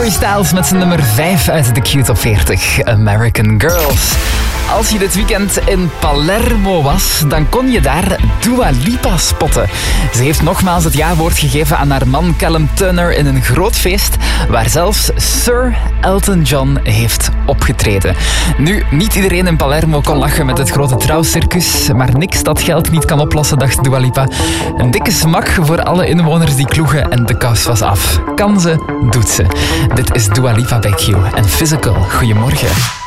Harry Styles met zijn nummer 5 uit de Q-top 40, American Girls. Als je dit weekend in Palermo was, dan kon je daar Dua Lipa spotten. Ze heeft nogmaals het jawoord gegeven aan haar man Callum Turner in een groot feest, waar zelfs Sir Elton John heeft opgetreden. Nu, niet iedereen in Palermo kon lachen met het grote trouwcircus, maar niks dat geld niet kan oplossen, dacht Dua Lipa. Een dikke smak voor alle inwoners die kloegen en de kous was af. Kan ze, doet ze. Dit is Dua Lipa bij Q en Physical. Goedemorgen.